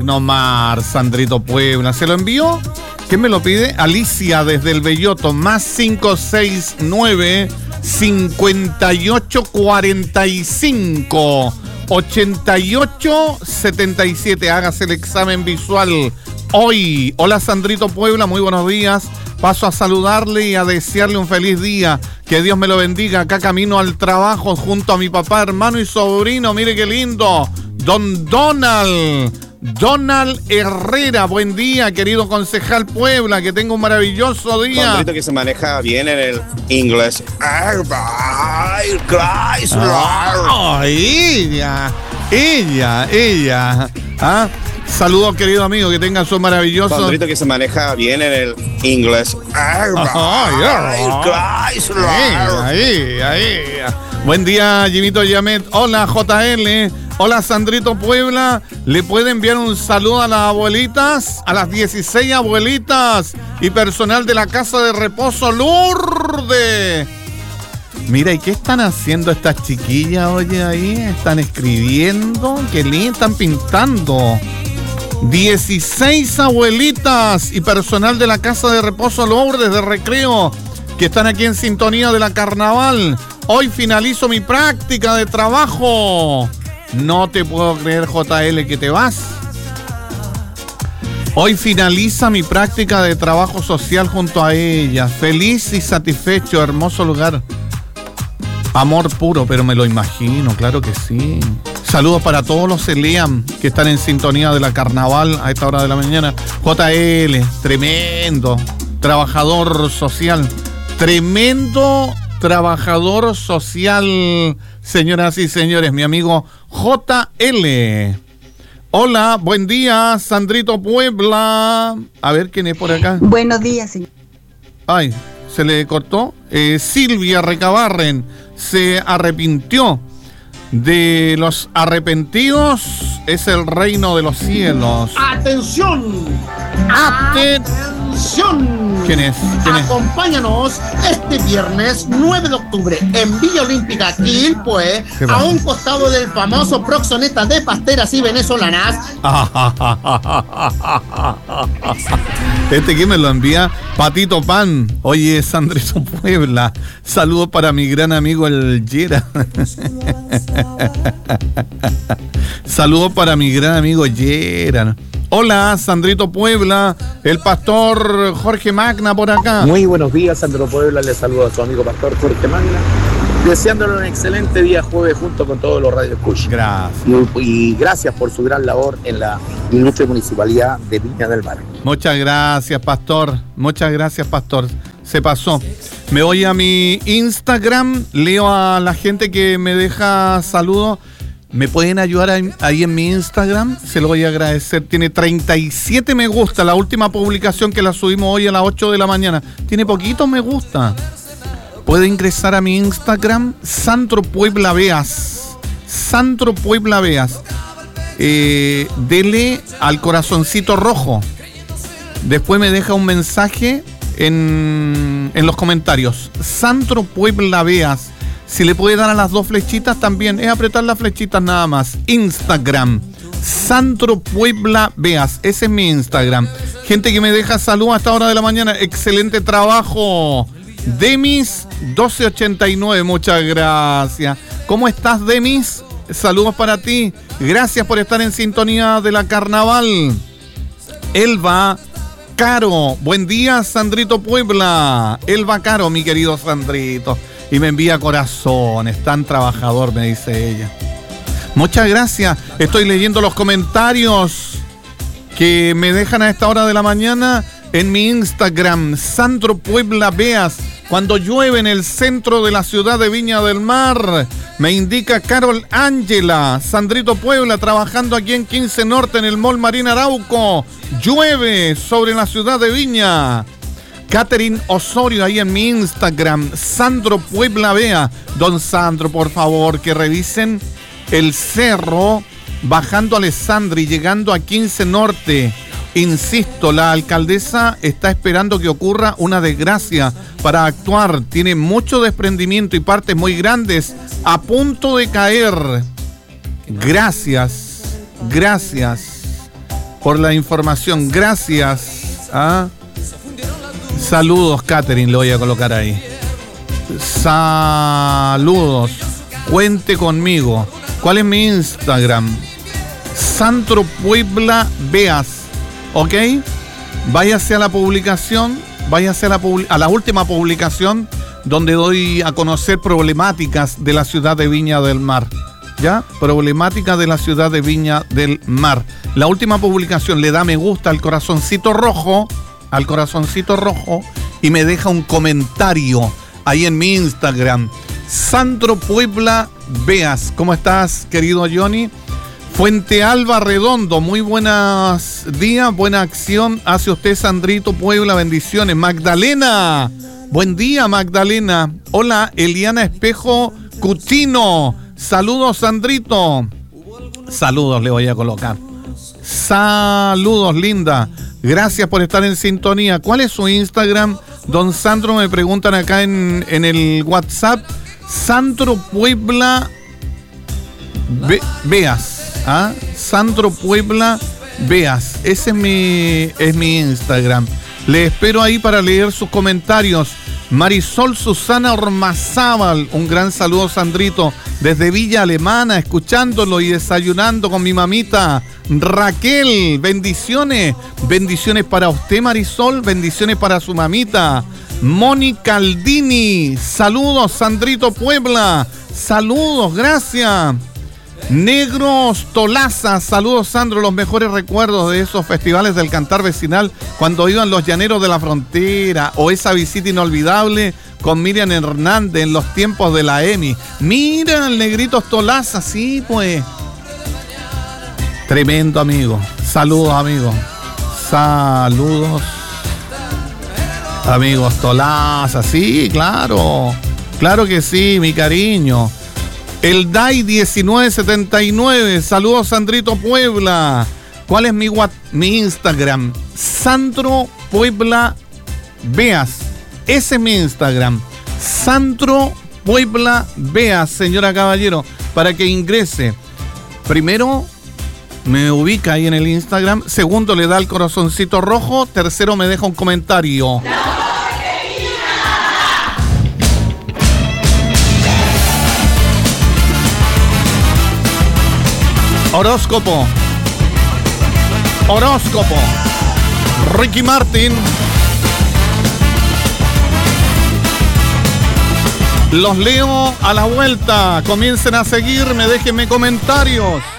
nomás, Sandrito Puebla. ¿Se lo envió? ¿Quién me lo pide? Alicia desde el Belloto, más 569 5845 8877. Hágase el examen visual hoy. Hola, Sandrito Puebla, muy buenos días. Paso a saludarle y a desearle un feliz día. Que Dios me lo bendiga. Acá camino al trabajo junto a mi papá, hermano y sobrino. Mire qué lindo. Don Donald Herrera, buen día, querido concejal Puebla, que tenga un maravilloso día. Sandrito que se maneja bien en el inglés. Ella. ¿Ah? Saludos, querido amigo, que tenga su maravilloso... Sandrito que se maneja bien en el inglés. Ahí. Buen día, Jimito Yamet. Hola, JL. Hola, Sandrito Puebla. ¿Le puede enviar un saludo a las abuelitas? A las 16 abuelitas y personal de la Casa de Reposo Lourdes. Mira, ¿y qué están haciendo estas chiquillas, oye, ahí? Están escribiendo, qué lindo, están pintando. 16 abuelitas y personal de la Casa de Reposo Lourdes de Recreo que están aquí en sintonía de la Carnaval. Hoy finalizo mi práctica de trabajo. No te puedo creer, JL, que te vas. Hoy finaliza mi práctica de trabajo social junto a ella. Feliz y satisfecho, hermoso lugar. Amor puro, pero me lo imagino, claro que sí. Saludos para todos los Eliam que están en sintonía de la Carnaval a esta hora de la mañana. JL, tremendo trabajador social. Tremendo trabajador social, señoras y señores, mi amigo JL. Hola, buen día, Sandrito Puebla. A ver quién es por acá. Buenos días, señor. Ay, se le cortó. Silvia Recabarren se arrepintió. De los arrepentidos es el reino de los cielos. ¡Atención! ¡Atención! ¿Quién es? Acompáñanos este viernes 9 de octubre en Villa Olímpica, Quilpué, a un costado del famoso proxoneta de pasteras y venezolanas. ¿Quién me lo envía? Patito Pan. Oye, Sandrito Puebla. Saludos para mi gran amigo el Yera. Saludos para mi gran amigo Yera. Hola, Sandrito Puebla, el pastor Jorge Magna por acá. Muy buenos días, Sandro Puebla, le saludo a su amigo pastor Jorge Magna, deseándole un excelente día jueves junto con todos los radioescuchas. Gracias. Y gracias por su gran labor en la ilustre municipalidad de Viña del Mar. Muchas gracias, pastor. Muchas gracias, pastor. Se pasó. Me voy a mi Instagram, leo a la gente que me deja saludos. ¿Me pueden ayudar ahí en mi Instagram? Se lo voy a agradecer. Tiene 37 me gusta. La última publicación que la subimos hoy a las 8 de la mañana. Tiene poquitos me gusta. Puede ingresar a mi Instagram, Sandro Puebla Beas. Sandro Puebla Beas. Dele al corazoncito rojo. Después me deja un mensaje en los comentarios. Sandro Puebla Beas. Si le puede dar a las dos flechitas también, es apretar las flechitas nada más. Instagram, Sandro Puebla Beas, ese es mi Instagram. Gente que me deja saludos a esta hora de la mañana, excelente trabajo. Demis 1289, muchas gracias. ¿Cómo estás, Demis? Saludos para ti. Gracias por estar en sintonía de la Carnaval. Elba Caro, buen día, Sandrito Puebla. Elba Caro, mi querido Sandrito. Y me envía corazones, tan trabajador, me dice ella. Muchas gracias. Estoy leyendo los comentarios que me dejan a esta hora de la mañana en mi Instagram, Sandro Puebla Beas. Cuando llueve en el centro de la ciudad de Viña del Mar, me indica Carol Ángela. Sandrito Puebla, trabajando aquí en 15 Norte, en el Mall Marina Arauco. Llueve sobre la ciudad de Viña. Catherine Osorio, ahí en mi Instagram, Sandro Puebla Bea. Don Sandro, por favor, que revisen el cerro, bajando a Alessandri y llegando a 15 Norte. Insisto, la alcaldesa está esperando que ocurra una desgracia para actuar. Tiene mucho desprendimiento y partes muy grandes a punto de caer. Gracias, por la información. Gracias. Saludos, Catherine, lo voy a colocar ahí. Saludos. Cuente conmigo. ¿Cuál es mi Instagram? Sandro Puebla Beas. ¿Ok? Váyase a la publicación. Váyase a la última publicación donde doy a conocer problemáticas de la ciudad de Viña del Mar. ¿Ya? Problemáticas de la ciudad de Viña del Mar. La última publicación, le da me gusta al corazoncito rojo, y me deja un comentario ahí en mi Instagram. Sandro Puebla Beas. ¿Cómo estás, querido Johnny? Fuente Alba Redondo, muy buenos días, buena acción hace usted, Sandrito Puebla, bendiciones. Magdalena, buen día, Magdalena. Hola, Eliana Espejo Cutino, saludos, Sandrito. Saludos le voy a colocar. Saludos, linda. Gracias por estar en sintonía. ¿Cuál es su Instagram? Don Sandro, me preguntan acá en el WhatsApp. Sandro Puebla Beas. Sandro Puebla Beas. Ese es mi Instagram. Le espero ahí para leer sus comentarios. Marisol Susana Ormazábal, un gran saludo, Sandrito, desde Villa Alemana, escuchándolo y desayunando con mi mamita Raquel. Bendiciones, bendiciones para usted, Marisol, bendiciones para su mamita Moni Caldini. Saludos, Sandrito Puebla, saludos, gracias. Negros Tolaza, saludos, Sandro, los mejores recuerdos de esos festivales del cantar vecinal cuando iban los llaneros de la frontera, o esa visita inolvidable con Miriam Hernández en los tiempos de la EMI. Mira el Negritos Tolaza, sí, pues. Tremendo, amigo. Saludos, amigo. Saludos. Amigos Tolaza, sí, claro. Claro que sí, mi cariño. El DAI 1979, saludos, Sandrito Puebla. ¿Cuál es mi Instagram? Sandro Puebla Beas. Ese es mi Instagram. Sandro Puebla Beas, señora caballero, para que ingrese. Primero, me ubica ahí en el Instagram. Segundo, le da el corazoncito rojo. Tercero, me deja un comentario. Horóscopo. Ricky Martin. Los leo a la vuelta. Comiencen a seguirme, déjenme comentarios.